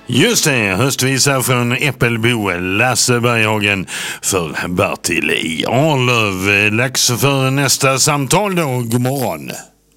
Just det, höstvisa från Äppelbo, Lasse Berghagen för Bertil i Arlöv. Lax för nästa samtal då, god morgon.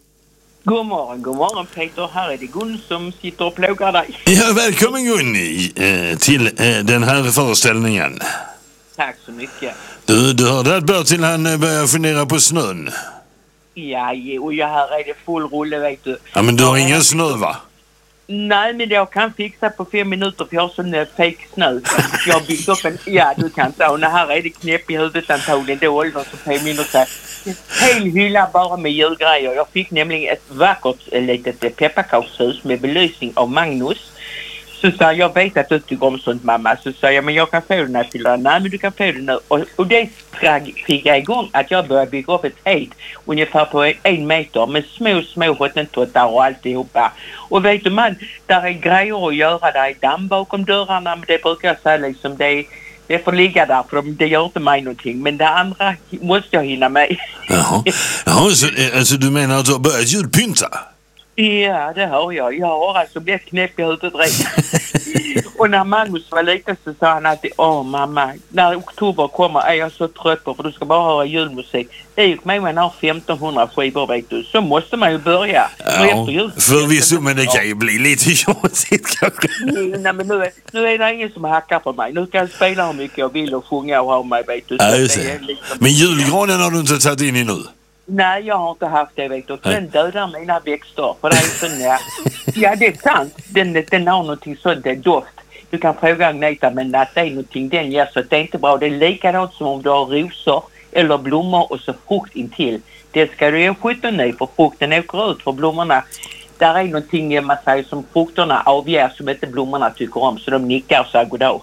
God morgon Peter, här är det Gun som sitter och plågar dig. Ja, välkommen Gun till den här föreställningen. Tack så mycket. Du hörde att Bertil han börjar fundera på snön. Ja, och här är det full rulle vet du. Ja, men du har ingen snö va? Nej, men jag kan fixa på 5 minuter för jag har sån fake snö. Jag har byggt upp en, ja du kan säga, och här är det knäpp i huvudet antagligen, det åldern som påminner sig. Hel hylla bara med julgrejer. Jag fick nämligen ett vackert litet pepparkakshus med belysning av Magnus. Så sa jag vet att du tycker om sånt mamma. Så sa jag men jag kan få den här till dig. Nej men du kan få den nu. Och det triggade igång att jag började bygga upp ett helt ungefär på 1 meter med små hottentottar och alltihopa. Och vet du man, där är grejer att göra. Där är damm bakom dörrarna. Men det brukar jag säga liksom det får ligga där för det gör inte mig någonting. Men det andra måste jag hinna med. Jaha, alltså du menar att du har börjat julpynta? Ja, det har jag. Jag har alltså blivit knäpp i huvudet redan. Och när Magnus var liten så sa han alltid, mamma, när oktober kommer är jag så trött på för du ska bara höra julmusik. Det gick med man har 1500 skivor vet du, så måste man ju börja. Ja, förvisso, men det kan ju bli lite tjatigt kanske. Nej, men nu är det ingen som hackar på mig. Nu kan jag spela hur mycket jag vill och sjunga och ha mig vet du. Ja, just det. Liksom... Men julgranen har du inte tagit in i nu? Nej, jag har inte haft det vet du. Den dödar mina växter. För det är sån, ja, det är sant. Den har någonting sånt, det är doft. Du kan fråga Agneta, men att det är någonting den ger så det är inte bra. Det är likadant som om du har rosor eller blommor och så frukt intill. Det ska du ge 17 i för frukten åker ut för blommorna. Där är någonting man säger som frukterna avger som inte blommorna tycker om. Så de nickar och säger goddag.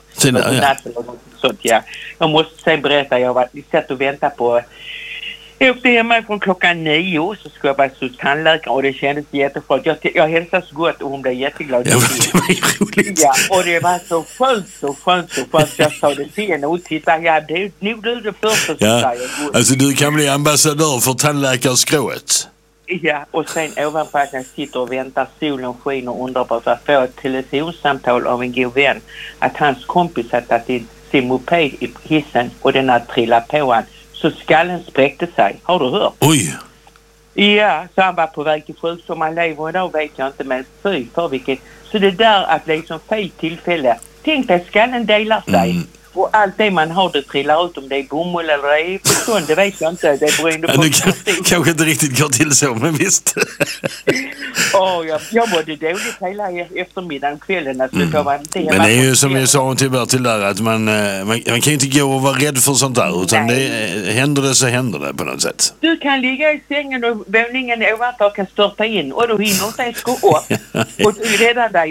Sånt, ja. Jag måste sen berätta, jag var sett och väntat på... Jag åkte hemma från klockan 9 så skulle jag vara hos tandläkaren och det kändes jättefrågt. Jag hälsade så gott och hon blev jätteglad. Ja, det var ju roligt. Ja, och det var så skönt. Jag sa det till henne och titta, ja det är nog du det första som säger. Alltså du kan bli ambassadör för tandläkarskrået. Ja, och sen ovanpå att jag sitter och väntar, solen skiner underbart att få ett telefonsamtal av en god vän att hans kompis har tagit sin moped i hissen och den har trillat på han. Så skallen spräckte sig. Har du hört? Oj! Ja, så han var på väg till sjukdom. Han lever idag vet jag inte, men fy för vilket. Så det där att liksom fel tillfälle. Tänk dig, skallen delar sig. Och allt det man har det trillar ut om det är bomull eller det är bestånd, det vet jag inte. Det beror på... kanske inte riktigt går till så, men visst. Jag mådde dåligt hela eftermiddagen, kvällen. Alltså, men det är ju som jag sa till Bertil där, att man kan ju inte gå och vara rädd för sånt där. Utan händer det så händer det på något sätt. Du kan ligga i sängen och våningen ovanför kan störta in och du hinner inte ens gå upp och rädda dig.